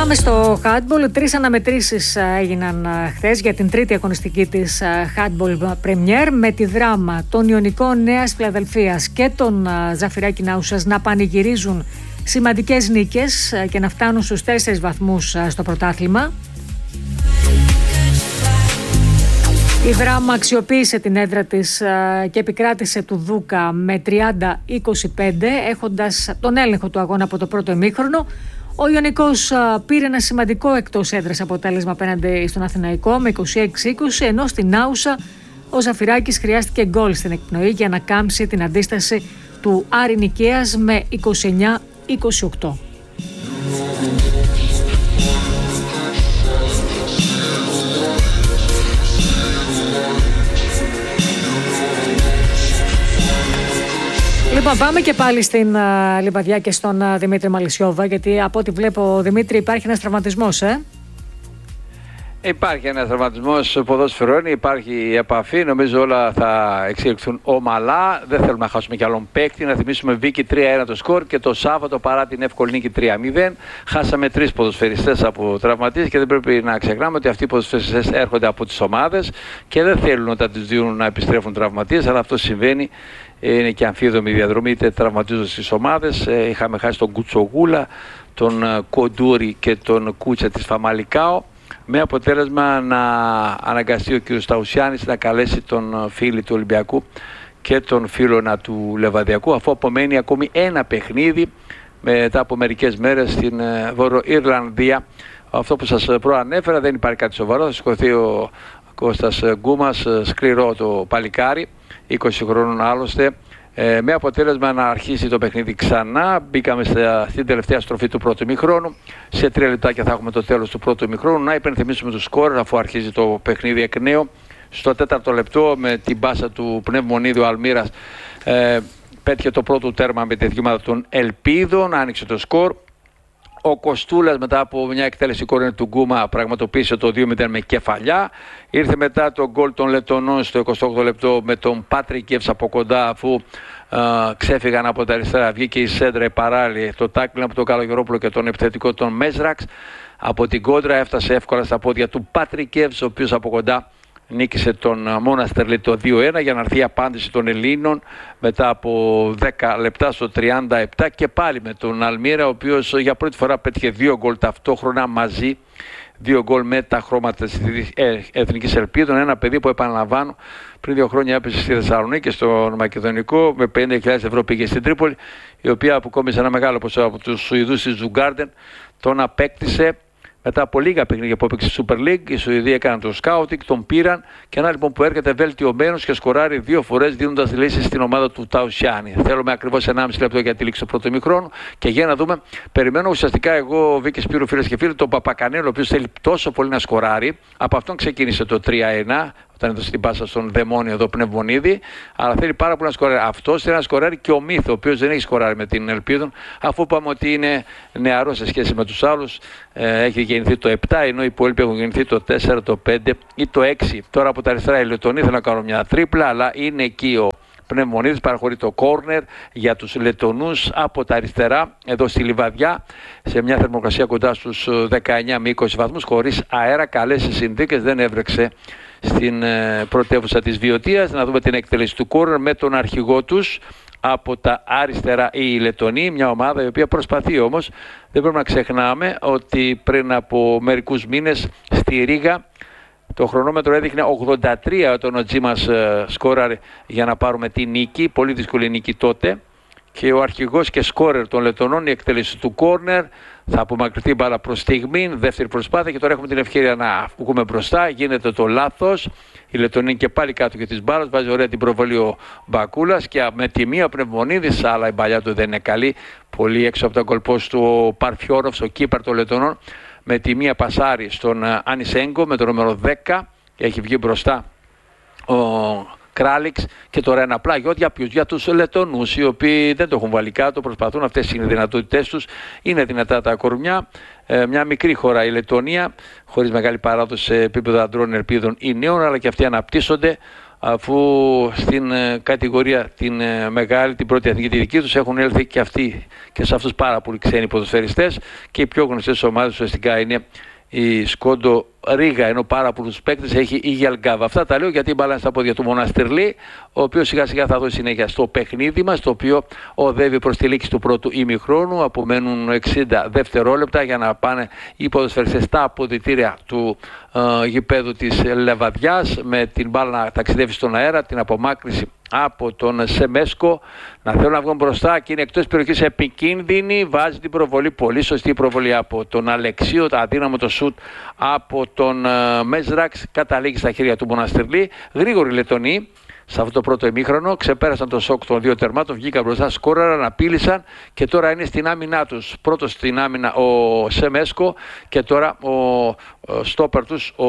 Πάμε στο handball. 3 αναμετρήσεις έγιναν χθες για την τρίτη αγωνιστική της handball Premier, με τη Δράμα, τον Ιωνικό Νέας Φιλαδελφίας και τον Ζαφυράκι Νάουσας να πανηγυρίζουν σημαντικές νίκες και να φτάνουν στους 4 βαθμούς στο πρωτάθλημα. Η Δράμα αξιοποίησε την έδρα της και επικράτησε του Δούκα με 30-25, έχοντας τον έλεγχο του αγώνα από το πρώτο ημίχρονο. Ο Ιωνικός πήρε ένα σημαντικό εκτός έδρας αποτέλεσμα απέναντι στον Αθηναϊκό με 26-20, ενώ στην Νάουσα ο Ζαφυράκης χρειάστηκε γκολ στην εκπνοή για να κάμψει την αντίσταση του Άρη Νικαίας με 29-28. Λοιπόν, πάμε και πάλι στην Λιβαδιά και στον Δημήτρη Μαλισσιόβα, γιατί από ό,τι βλέπω, Δημήτρη, υπάρχει ένας τραυματισμός, Υπάρχει ένας τραυματισμός ποδοσφαιρών, υπάρχει η επαφή, νομίζω όλα θα εξελιχθούν ομαλά. Δεν θέλουμε να χάσουμε κι άλλον παίκτη. Να θυμίσουμε Βίκη 3-1 το σκορ και το Σάββατο παρά την εύκολη νίκη 3-0. Χάσαμε 3 ποδοσφαιριστές από τραυματίες και δεν πρέπει να ξεχνάμε ότι αυτοί οι ποδοσφαιριστές έρχονται από τις ομάδες και δεν θέλουν όταν τους δίνουν να επιστρέφουν τραυματίες, αλλά αυτό συμβαίνει. Είναι και αμφίδομη διαδρομή, είτε τραυματίζονται στις ομάδες. Είχαμε χάσει τον Κουτσογούλα, τον Κοντούρη και τον Κούτσα της Φαμαλικάο, με αποτέλεσμα να αναγκαστεί ο κ. Σταουσιάνης να καλέσει τον φίλο του Ολυμπιακού και τον φίλο του Λεβαδιακού, αφού απομένει ακόμη ένα παιχνίδι μετά από μερικές μέρες στην Βορειοϊρλανδία. Αυτό που σας προανέφερα, δεν υπάρχει κάτι σοβαρό. Θα σηκωθεί ο Κώστας Γκούμας, σκληρό το παλικάρι, 20 χρόνων άλλωστε, με αποτέλεσμα να αρχίσει το παιχνίδι ξανά. Μπήκαμε στην τελευταία στροφή του πρώτου ημιχρόνου. Σε 3 λεπτάκια θα έχουμε το τέλος του πρώτου ημιχρόνου. Να υπενθυμίσουμε το σκορ αφού αρχίζει το παιχνίδι εκ νέου. Στο 4ο λεπτό, με την μπάσα του Πνευμονίδου Αλμύρας, πέτυχε το πρώτο τέρμα με τη διηγήματα των Ελπίδων, άνοιξε το σκορ. Ο Κοστούλας, μετά από μια εκτέλεση κόρνερ του Γκούμα, πραγματοποίησε το 2-0 με κεφαλιά. Ήρθε μετά το γκολ των Λετωνών στο 28ο λεπτό με τον Πάτρικεφς από κοντά, αφού ξέφυγαν από τα αριστερά. Βγήκε η σέντρα η παράλληλη, το τάκλινγκ από τον Καλογερόπουλο και τον επιθετικό των Μέζραξ. Από την κόντρα έφτασε εύκολα στα πόδια του Πάτρικεφς, ο οποίος από κοντά νίκησε τον Μόναστερλι το 2-1 για να έρθει η απάντηση των Ελλήνων μετά από 10 λεπτά στο 37 και πάλι με τον Αλμύρα, ο οποίος για πρώτη φορά πέτυχε 2 γκολ ταυτόχρονα μαζί, 2 γκολ με τα χρώματα της Εθνικής Ελπίδων. Ένα παιδί που, επαναλαμβάνω, πριν 2 χρόνια έπεσε στη Θεσσαλονίκη στον Μακεδονικό, με 50.000 ευρώ πήγε στην Τρίπολη, η οποία αποκόμισε ένα μεγάλο ποσό από τους Σουηδούς της Ζουγκάρντεν, τον απέκτησε. Μετά από λίγα παιχνίδια που έπαιξε Super League, οι Σουηδοί έκαναν το σκάουτινγκ, τον πήραν και ένα λοιπόν που έρχεται βελτιωμένος και σκοράρει 2 φορές, δίνοντας λύσεις στην ομάδα του Ταουσιάνη. Θέλουμε ακριβώς 1,5 λεπτό για τη λήξη του πρώτου ημιχρόνου και για να δούμε. Περιμένω ουσιαστικά εγώ, Βίκη Σπύρου, φίλες και φίλοι, τον Παπακανέλο, ο οποίος θέλει τόσο πολύ να σκοράρει. Από αυτόν ξεκίνησε το 3-1. Όταν έδωσε την πάσα στον Δαιμόνιο εδώ Πνευμονίδη, αλλά θέλει πάρα πολύ να σκοράρει. Αυτό θέλει να σκοράρει και ο Μύθο, ο οποίος δεν έχει σκοράρει με την Ελπίδων, αφού είπαμε ότι είναι νεαρός σε σχέση με τους άλλους. Έχει γεννηθεί το 7, ενώ οι υπόλοιποι έχουν γεννηθεί το 4, το 5 ή το 6. Τώρα από τα αριστερά οι Λετωνοί θέλουν να κάνουν μια τρίπλα, αλλά είναι εκεί ο Πνευμονίδης, παραχωρεί το κόρνερ για τους Λετωνούς από τα αριστερά, εδώ στη Λιβαδιά, σε μια θερμοκρασία κοντά στους 19 με 20 βαθμούς, χωρίς αέρα, καλές συνθήκες, δεν έβρεξε στην πρωτεύουσα της Βιωτίας. Να δούμε την εκτέλεση του κόρνερ με τον αρχηγό τους από τα αριστερά, η Λετωνοί, μια ομάδα η οποία προσπαθεί όμως. Δεν πρέπει να ξεχνάμε ότι πριν από μερικούς μήνες στη Ρήγα το χρονόμετρο έδειχνε 83 όταν ο Τζίμας σκόραρε για να πάρουμε τη νίκη, πολύ δύσκολη νίκη τότε, και ο αρχηγός και σκόρερ των Λετωνών, η εκτέλεση του κόρνερ, θα απομακρυνθεί μπάλα προς στιγμή, δεύτερη προσπάθεια και τώρα έχουμε την ευκαιρία να βγούμε μπροστά. Γίνεται το λάθος, η Λετωνή είναι και πάλι κάτω και της μπάλας, βάζει ωραία την προβολή ο Μπακούλας και με τη μία ο Πνευμονίδης, αλλά η παλιά του δεν είναι καλή, πολύ έξω από τα γκολπόστ του ο Παρφιόροφς, ο κύπαρ των Λετωνών, με τη μία πασάρι στον Ανισέγκο με το νούμερο 10 και έχει βγει μπροστά ο Κράλιξ και τώρα ένα πλάγιο για τους Λετωνούς, οι οποίοι δεν το έχουν βάλει κάτω, προσπαθούν, αυτές είναι οι δυνατότητές τους, είναι δυνατά τα κορμιά. Μια μικρή χώρα η Λετωνία, χωρίς μεγάλη παράδοση σε επίπεδο αντρών Ελπίδων ή νέων, αλλά και αυτοί αναπτύσσονται. αφού στην κατηγορία την μεγάλη, την πρώτη εθνική, τη δική τους, έχουν έλθει και αυτοί και σε αυτούς πάρα πολλοί ξένοι ποδοσφαιριστές, και οι πιο γνωστές ομάδες ουσιαστικά είναι η Σκόντο Ρίγα, ενώ πάρα πολλούς παίκτες έχει η Γελγκάβα. Αυτά τα λέω γιατί η μπάλα είναι στα πόδια του Μοναστηρλή, ο οποίος σιγά σιγά θα δώσει συνέχεια στο παιχνίδι μας, το οποίο οδεύει προς τη λήξη του πρώτου ημιχρόνου. Απομένουν 60 δευτερόλεπτα για να πάνε οι ποδοσφαιριστές στα αποδυτήρια του γηπέδου της Λεβαδιάς, με την μπάλα να ταξιδεύει στον αέρα, την απομάκρυνση από τον Σεμέσκο να θέλουν να βγουν μπροστά και είναι εκτός περιοχής επικίνδυνη. Βάζει την προβολή, πολύ σωστή προβολή από τον Αλεξίου, το αδύναμο το σουτ από τον Μέζραξ, καταλήγει στα χέρια του Μοναστηρλή. Γρήγοροι Λετονοί σε αυτό το πρώτο ημίχρονο, ξεπέρασαν το σοκ των δύο τερμάτων, βγήκαν μπροστά, σκόραραν, απείλησαν και τώρα είναι στην άμυνά τους. Πρώτος στην άμυνα ο Σεμέσκο και τώρα ο στόπερ τους ο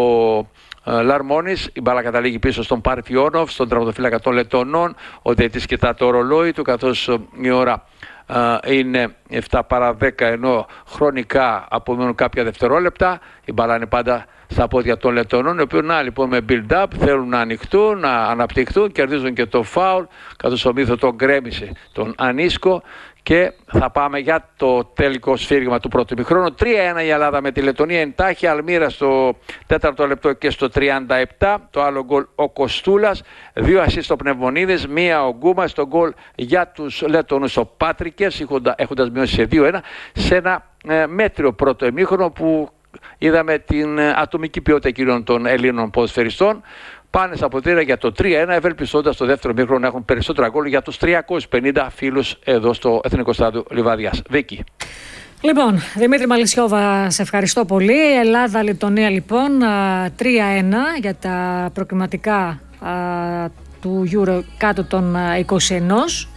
Λαρμόνης. Η μπάλα καταλήγει πίσω στον Παρφιόνοφ, στον τραυματοφύλακα των Λετωνών. Ο διαιτητής κοιτά το ρολόι του, καθώς η ώρα είναι 7 παρά 10, ενώ χρονικά απομένουν κάποια δευτερόλεπτα. Η μπάλα είναι πάντα στα πόδια των Λετωνών, οι οποίοι λοιπόν με build-up θέλουν να ανοιχτούν, να αναπτυχθούν, κερδίζουν και το φάουλ, καθώς ο Μύθο τον γκρέμισε τον Ανίσκο. Και θα πάμε για το τελικό σφύριγμα του πρώτου ημιχρόνου. 3-1 η Ελλάδα με τη Λετωνία. Εντάχει Αλμύρα στο 4ο λεπτό και στο 37. Το άλλο γκολ ο Κοστούλας. 2 ασίστ ο Πνευμονίδης. 1 ο Γκούμας. Το γκολ για τους Λετωνούς ο Πάτρικες, έχοντας μειώσει σε 2-1. Σε ένα μέτριο πρώτο ημίχρονο που είδαμε την ατομική ποιότητα κυρίων των Ελλήνων ποδοσφαιριστών. Πάνε στα ποτήρια για το 3-1, ευελπιστώντας το δεύτερο ημίχρονο να έχουν περισσότερα γκολ για τους 350 φίλους εδώ στο Εθνικό Στάδιο Λιβαδιάς. Βίκη. Λοιπόν, Δημήτρη Μαλισσιόβα, σε ευχαριστώ πολύ. Ελλάδα-Λετωνία λοιπόν 3-1 για τα προκριματικά του Euro κάτω των 21.